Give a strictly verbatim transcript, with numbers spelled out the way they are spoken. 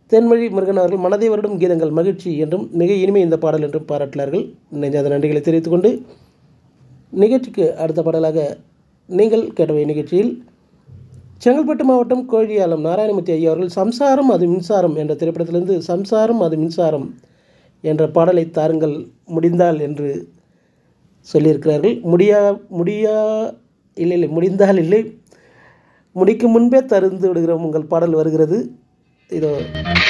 தென்மொழி முருகன் அவர்கள் மனதை வருடும் கீதங்கள் மகிழ்ச்சி என்றும் மிக இனிமை இந்த பாடல் என்றும் பாராட்டினார்கள். நெஞ்சாத நன்றிகளை தெரிவித்துக் கொண்டு நிகழ்ச்சிக்கு அடுத்த பாடலாக நீங்கள் கேட்டவை நிகழ்ச்சியில் செங்கல்பட்டு மாவட்டம் கோழியாலம் நாராயணமூர்த்தி ஐயா அவர்கள் சம்சாரம் அது மின்சாரம் என்ற திரைப்படத்திலிருந்து சம்சாரம் அது மின்சாரம் என்ற பாடலை தாருங்கள் முடிந்தால் என்று சொல்லியிருக்கிறார்கள். முடியா முடியா இல்லை இல்லை முடிந்தால் இல்லை முடிக்கும் முன்பே தருந்து விடுகிறோம். உங்கள் பாடல் வருகிறது இதோ.